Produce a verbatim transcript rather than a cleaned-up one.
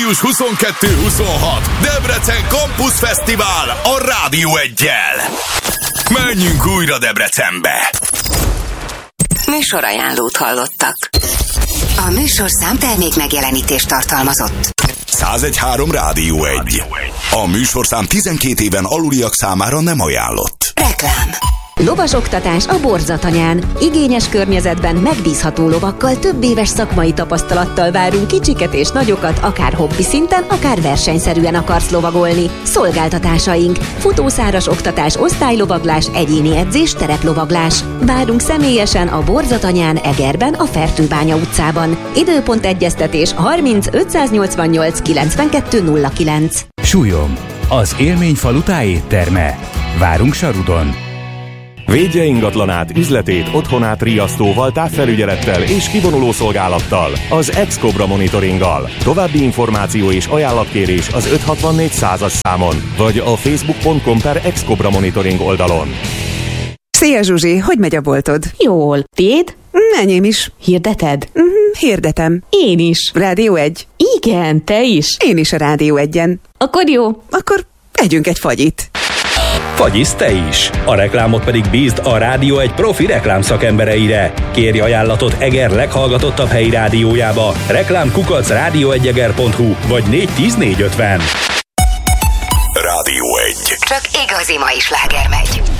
március huszonkettő huszonhat Debrecen Campus Fesztivál a Rádió Eggyel. Menjünk újra Debrecenbe! Műsorajánlót hallottak. A műsorszám termék megjelenítést tartalmazott. száz egy pont három Rádió Egy. A műsorszám tizenkét éven aluliak számára nem ajánlott. Reklám. Lovasoktatás a Borzatanyán. Igényes környezetben megbízható lovakkal, több éves szakmai tapasztalattal várunk kicsiket és nagyokat, akár hobbi szinten, akár versenyszerűen akarsz lovagolni. Szolgáltatásaink: futószáras oktatás, osztálylovaglás, egyéni edzés, tereplovaglás. Várunk személyesen a Borzatanyán, Egerben, a Fertőbánya utcában. Időpont egyeztetés harminc ötszáznyolcvannyolc kilencvenkettő nulla kilenc. Súlyom, az élményfalu tájétterme. Várunk Sarudon. Védje ingatlanát, üzletét, otthonát riasztóval, távfelügyelettel és kivonuló szolgálattal, az Ex-Cobra monitoringgal. További információ és ajánlatkérés az öt hatvannégy százas számon, vagy a facebook pont com per Ex-Cobra monitoring oldalon. Szia Zsuzsi, hogy megy a boltod? Jól. Tiéd? Enyém is. Hirdeted? Uh-huh, hirdetem. Én is. Rádió Egy? Igen, te is. Én is a Rádió Egyen. Akkor jó. Akkor együnk egy fagyit. Fagyisz te is! A reklámot pedig bízd a Rádió Egy profi reklámszakembereire. Kérj ajánlatot Eger leghallgatottabb helyi rádiójába. Reklám kukac rádióegyeger pont hu vagy négy tíz négy ötven. Rádió Egy. Csak igazi mai sláger megy.